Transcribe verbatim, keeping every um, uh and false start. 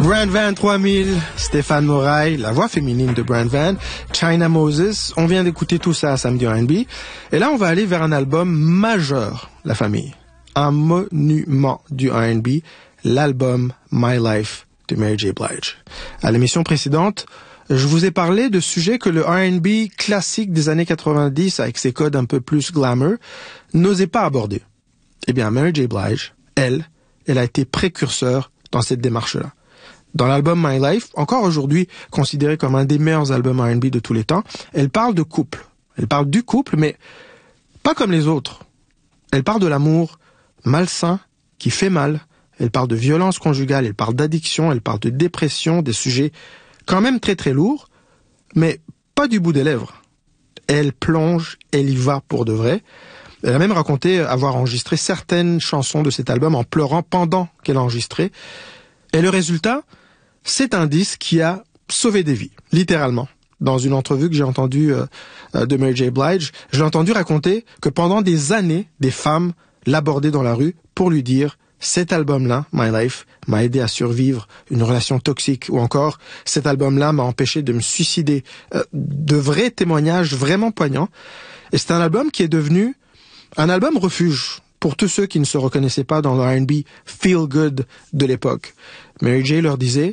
Brand Van trois mille, Stéphane Moraille, la voix féminine de Brand Van, China Moses, on vient d'écouter tout ça à Samedi R and B. Et là, on va aller vers un album majeur, la famille. Un monument du R and B, l'album My Life de Mary J. Blige. À l'émission précédente, je vous ai parlé de sujets que le R and B classique des années quatre-vingt-dix, avec ses codes un peu plus glamour, n'osait pas aborder. Eh bien, Mary J. Blige, elle, elle a été précurseur dans cette démarche-là. Dans l'album My Life, encore aujourd'hui considéré comme un des meilleurs albums R and B de tous les temps, elle parle de couple. Elle parle du couple, mais pas comme les autres. Elle parle de l'amour malsain qui fait mal. Elle parle de violence conjugale, elle parle d'addiction, elle parle de dépression, des sujets quand même très très lourds, mais pas du bout des lèvres. Elle plonge, elle y va pour de vrai. Elle a même raconté avoir enregistré certaines chansons de cet album en pleurant pendant qu'elle enregistrait. Et le résultat, c'est un disque qui a sauvé des vies, littéralement. Dans une entrevue que j'ai entendue euh, de Mary J. Blige, je l'ai entendu raconter que pendant des années, des femmes l'abordaient dans la rue pour lui dire « Cet album-là, My Life, m'a aidé à survivre une relation toxique » ou encore « Cet album-là m'a empêché de me suicider euh, ». De vrais témoignages vraiment poignants. Et c'est un album qui est devenu un album refuge pour tous ceux qui ne se reconnaissaient pas dans le R and B feel good de l'époque. Mary J. leur disait